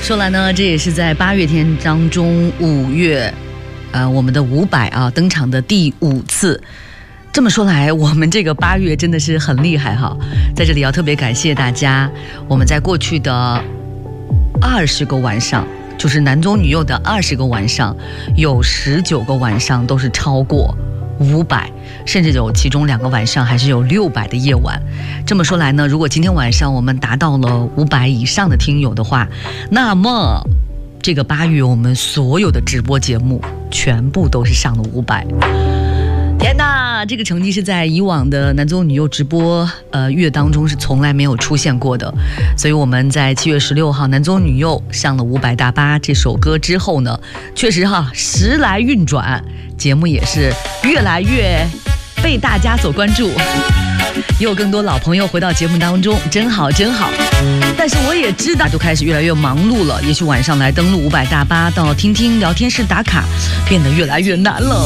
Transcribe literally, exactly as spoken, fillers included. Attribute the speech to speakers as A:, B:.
A: 说来呢，这也是在八月天当中五月，呃，我们的伍佰啊登场的第五次。这么说来，我们这个八月真的是很厉害哈！在这里要特别感谢大家，我们在过去的二十个晚上，就是男左女右的二十个晚上，有十九个晚上都是超过五百，甚至有其中两个晚上还是有六百的夜晚。这么说来呢，如果今天晚上我们达到了五百以上的听友的话，那么这个八月我们所有的直播节目全部都是上了五百。天哪，这个成绩是在以往的男左女右直播呃月当中是从来没有出现过的。所以我们在七月十六号男左女右上了五百大巴这首歌之后呢，确实哈时来运转，节目也是越来越被大家所关注，也有更多老朋友回到节目当中，真好真好。但是我也知道都开始越来越忙碌了，也许晚上来登录五百大巴到听听聊天室打卡变得越来越难了。